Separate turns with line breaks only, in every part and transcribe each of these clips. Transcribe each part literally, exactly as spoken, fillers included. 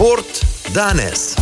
Šport danes.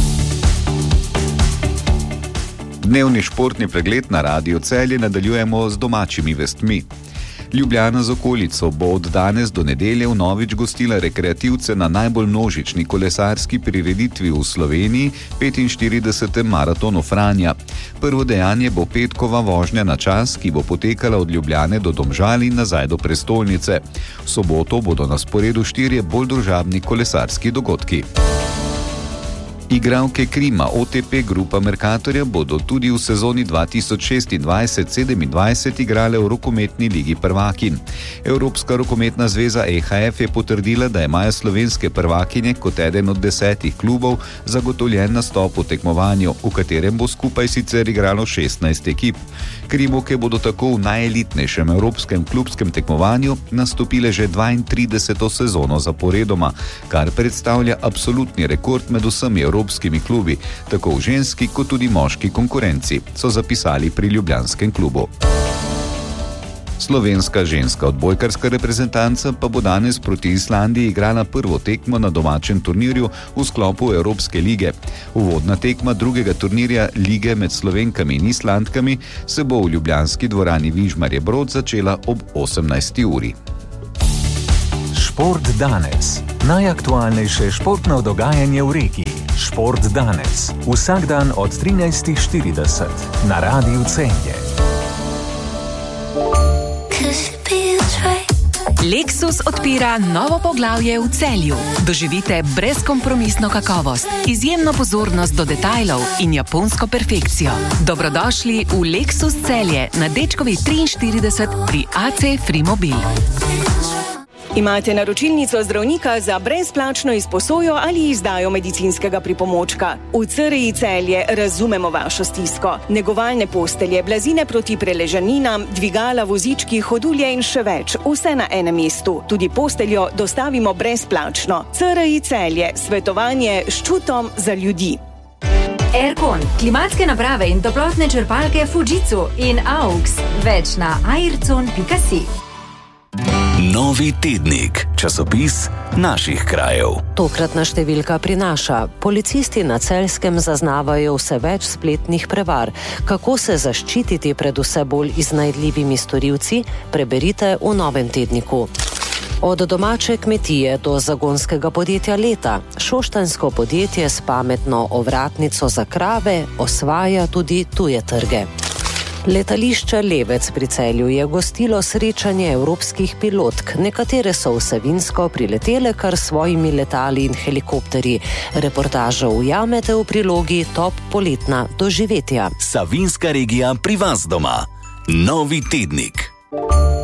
Dnevni športni pregled na Radiu Celje nadaljujemo z domačimi vestmi. Ljubljana z okolico bo od danes do nedelje vnovič gostila rekreativce na najbolj množični kolesarski prireditvi v Sloveniji, petinštiridesetem maratonu Franja. Prvo dejanje bo petkova vožnja na čas, ki bo potekala od Ljubljane do Domžal in nazaj do prestolnice. V soboto bodo na sporedu štirje bolj družabni kolesarski dogodki. Igralke Krima O T P Grupa Mercatorja bodo tudi v sezoni dva tisoč šestindvajset sedemindvajset igrale v rokometni ligi prvakinj. Evropska rokometna zveza E H F je potrdila, da imajo slovenske prvakinje kot eden od desetih klubov zagotovljen nastop v tekmovanju, v katerem bo skupaj sicer igralo šestnajst ekip. Krimovke bodo tako v najelitnejšem evropskem klubskem tekmovanju nastopile že dvaintrideseto sezono zaporedoma, kar predstavlja absolutni rekord med vsemi evropskimi klubi, tako v ženski kot tudi moški konkurenci, so zapisali pri ljubljanskem klubu. Slovenska ženska odbojkarska reprezentanca pa bo danes proti Islandiji igrala prvo tekmo na domačem turnirju v sklopu Evropske lige. Uvodna tekma drugega turnirja lige med Slovenkami in Islandkami se bo v ljubljanski dvorani Vižmarje Brod začela ob osemnajsti uri.
Šport danes. Najaktualnejše športno dogajanje v regiji. Šport danes. Vsak dan od trinajstih štirideset na Radiu Celje.
Lexus odpira novo poglavje v Celju. Doživite brezkompromisno kakovost, izjemno pozornost do detajlov in japonsko perfekcijo. Dobrodošli v Lexus Celje na Dečkovi triinštirideset pri A C Frimobil.
Imate naročilnico zdravnika za brezplačno izposojo ali izdajo medicinskega pripomočka? V C R I Celje razumemo vašo stisko. Negovalne postelje, blazine proti preležaninam, dvigala, vozički, hodulje in še več. Vse na enem mestu. Tudi posteljo dostavimo brezplačno. C R I Celje. Svetovanje s čutom za ljudi.
Aircon, klimatske naprave in toplotne črpalke Fujitsu in A U X. Več na aircon pika si.
Novi tednik, časopis naših krajev.
Tokratna številka prinaša: policisti na Celjskem zaznavajo vse več spletnih prevar. Kako se zaščititi pred vse bolj iznajdljivimi storilci, preberite v novem tedniku. Od domače kmetije do zagonskega podjetja leta. Šoštanjsko podjetje s pametno ovratnico za krave osvaja tudi tuje trge. Letališče Levec pri Celju je gostilo srečanje evropskih pilotk. Nekatere so vsebinsko priletele kar s svojimi letali in helikopterji. Reportažo ujamete v prilogi Top poletna doživetja.
Savinjska regija pri vas doma. Novi tednik.